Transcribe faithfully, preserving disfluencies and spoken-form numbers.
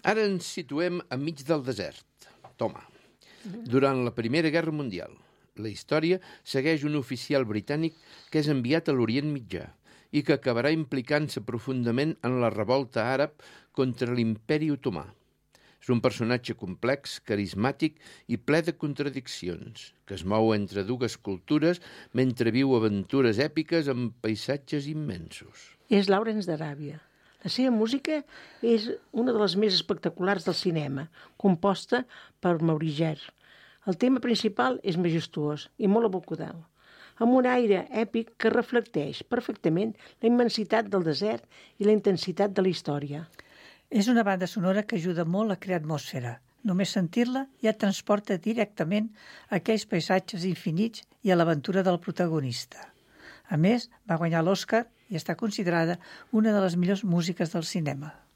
Ara ens situem enmig del desert. Toma. Durant la Primera Guerra Mundial, la història segueix un oficial britànic que és enviat a l'Orient Mitjà i que acabarà implicant-se profundament en la revolta àrab contra l'Imperi Otomà. És un personatge complex, carismàtic i ple de contradiccions, que es mou entre dues cultures mentre viu aventures èpiques amb paisatges immensos. És Lawrence d'Aràbia. La seva música és una de les més espectaculars del cinema, composta per Maurice Jarre. El tema principal és majestuós i molt evocador, amb un aire èpic que reflecteix perfectament la immensitat del desert i la intensitat de la història. És una banda sonora que ajuda molt a crear atmosfera. Només sentir-la ja transporta directament a aquells paisatges infinits i a l'aventura del protagonista. A més, va guanyar l'Oscar i està considerada una de les millors músiques del cinema.